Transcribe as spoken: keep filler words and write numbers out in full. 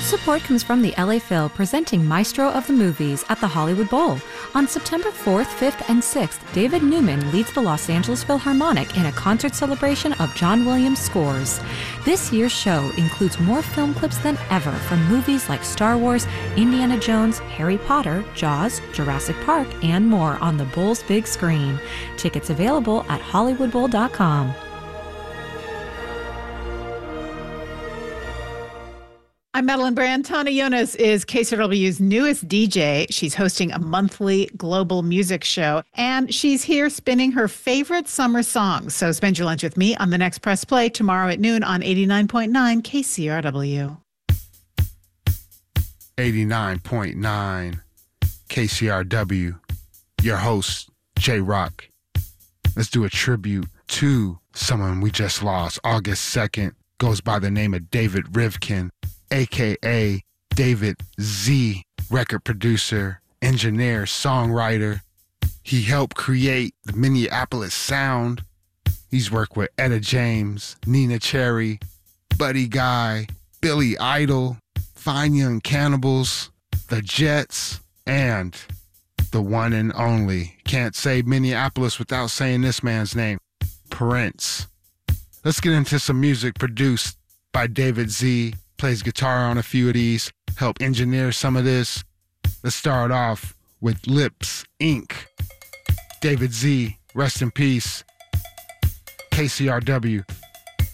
Support comes from the L A Phil presenting Maestro of the Movies at the Hollywood Bowl. On September fourth, fifth, and sixth, David Newman leads the Los Angeles Philharmonic in a concert celebration of John Williams scores. This year's show includes more film clips than ever from movies like Star Wars, Indiana Jones, Harry Potter, Jaws, Jurassic Park, and more on the Bowl's big screen. Tickets available at hollywood bowl dot com. I'm Madeline Brand. Tana Yonas is K C R W's newest D J. She's hosting a monthly global music show, and she's here spinning her favorite summer songs. So spend your lunch with me on the next Press Play tomorrow at noon on eighty-nine point nine K C R W. eighty-nine point nine K C R W. Your host, J-Rock. Let's do a tribute to someone we just lost. August second goes by the name of David Rivkin, a k a. David Z, record producer, engineer, songwriter. He helped create the Minneapolis sound. He's worked with Etta James, Nina Cherry, Buddy Guy, Billy Idol, Fine Young Cannibals, The Jets, and the one and only, can't say Minneapolis without saying this man's name, Prince. Let's get into some music produced by David Z. Plays guitar on a few of these, help engineer some of this. Let's start off with Lips, Incorporated. David Z, rest in peace. K C R W.